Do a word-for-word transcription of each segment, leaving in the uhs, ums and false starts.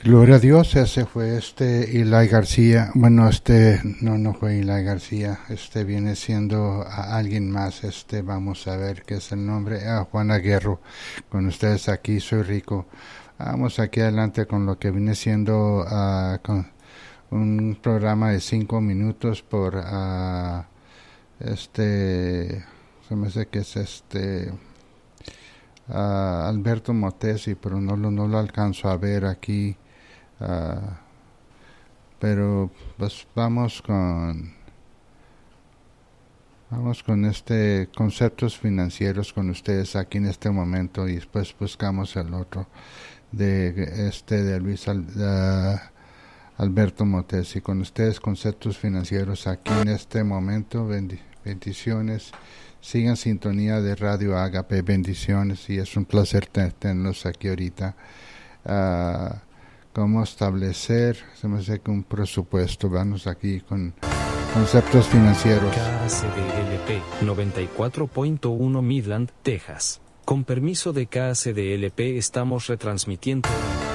Gloria a Dios, ese fue este Eli García. Bueno, este no no fue Eli García, este viene siendo a alguien más. Este vamos a ver qué es el nombre. Ah, Juana Guerro. Con ustedes aquí, soy Rico. Vamos aquí adelante con lo que viene siendo uh, con un programa de cinco minutos por uh, este, se me hace que es este uh, Alberto Motesi, pero no lo no lo alcanzo a ver aquí. Uh, pero pues vamos con vamos con este conceptos financieros con ustedes aquí en este momento y después buscamos el otro de este de Luis Al, uh, Alberto Motesi con ustedes conceptos financieros aquí en este momento. Bendi- bendiciones, sigan sintonía de Radio Agape, bendiciones y es un placer ten- tenerlos aquí ahorita. Uh, cómo establecer, se me hace que un presupuesto, vamos aquí con conceptos financieros. K C D L P noventa y cuatro punto uno Midland, Texas. Con permiso de K C D L P estamos retransmitiendo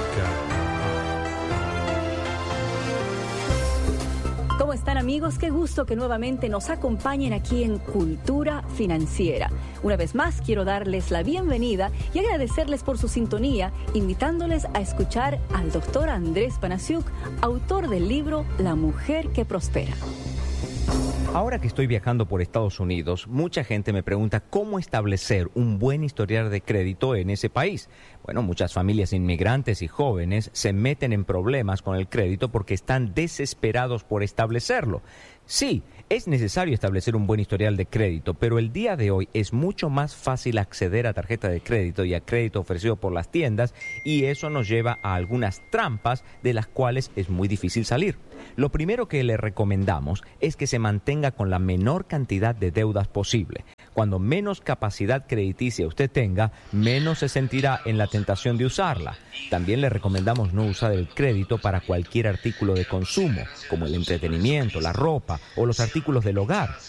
¿Cómo están, amigos? Qué gusto que nuevamente nos acompañen aquí en Cultura Financiera. Una vez más quiero darles la bienvenida y agradecerles por su sintonía, invitándoles a escuchar al doctor Andrés Panasiuk, autor del libro La Mujer que Prospera. Ahora que estoy viajando por Estados Unidos, mucha gente me pregunta cómo establecer un buen historial de crédito en ese país. Bueno, muchas familias inmigrantes y jóvenes se meten en problemas con el crédito porque están desesperados por establecerlo. Sí, es necesario establecer un buen historial de crédito, pero el día de hoy es mucho más fácil acceder a tarjeta de crédito y a crédito ofrecido por las tiendas, y eso nos lleva a algunas trampas de las cuales es muy difícil salir. Lo primero que le recomendamos es que se mantenga con la menor cantidad de deudas posible. Cuando menos capacidad crediticia usted tenga, menos se sentirá en la tentación de usarla. También le recomendamos no usar el crédito para cualquier artículo de consumo, como el entretenimiento, la ropa o los artículos del hogar.